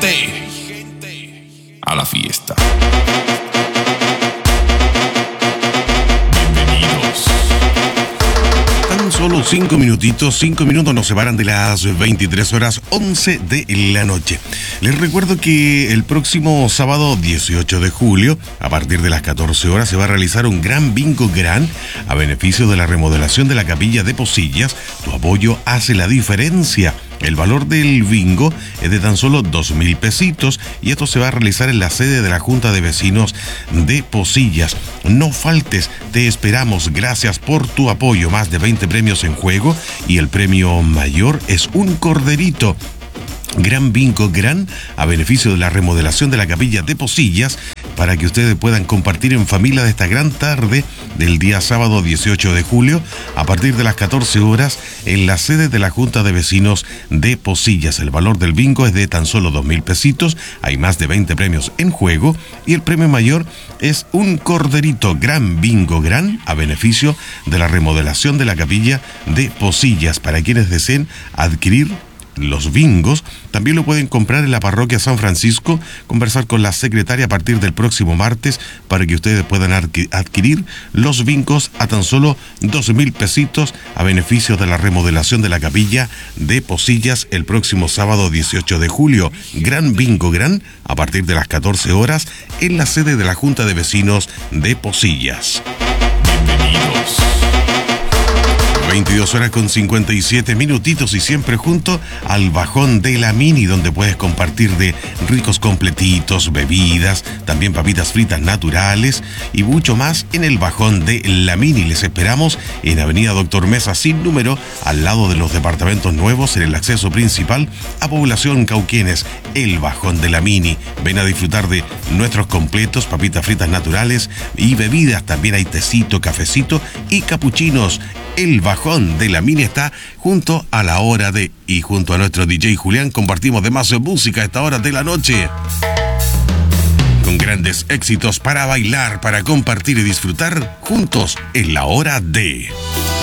a la fiesta. Tan solo 5 minutos nos separan de las 23:11 de la noche. Les recuerdo que el próximo sábado 18 de julio, a partir de las 14 horas, se va a realizar un gran bingo gran a beneficio de la remodelación de la capilla de Posillas. Tu apoyo hace la diferencia. El valor del bingo es de tan solo 2.000 pesitos y esto se va a realizar en la sede de la Junta de Vecinos de Posillas. No faltes, te esperamos. Gracias por tu apoyo. Más de 20 premios en juego y el premio mayor es un corderito. Gran bingo gran a beneficio de la remodelación de la capilla de Posillas para que ustedes puedan compartir en familia de esta gran tarde del día sábado 18 de julio a partir de las 14 horas en la sede de la Junta de Vecinos de Posillas. El valor del bingo es de tan solo 2.000 pesitos. Hay más de 20 premios en juego y el premio mayor es un corderito. Gran bingo gran a beneficio de la remodelación de la capilla de Posillas. Para quienes deseen adquirir los bingos, también lo pueden comprar en la parroquia San Francisco, conversar con la secretaria a partir del próximo martes para que ustedes puedan adquirir los bingos a tan solo 2.000 pesitos a beneficio de la remodelación de la capilla de Posillas el próximo sábado 18 de julio. Gran bingo gran a partir de las 14 horas en la sede de la Junta de Vecinos de Posillas. Bienvenidos. 22:57 y siempre junto al Bajón de la Mini, donde puedes compartir de ricos completitos, bebidas, también papitas fritas naturales y mucho más en el Bajón de la Mini. Les esperamos en Avenida Doctor Mesa sin número, al lado de los departamentos nuevos en el acceso principal a Población Cauquenes. El Bajón de la Mini. Ven a disfrutar de nuestros completos, papitas fritas naturales y bebidas. También hay tecito, cafecito y capuchinos. El Bajón de la Mini está junto a la hora de... Y junto a nuestro DJ Julián compartimos de más música a esta hora de la noche. Con grandes éxitos para bailar, para compartir y disfrutar juntos en la hora de...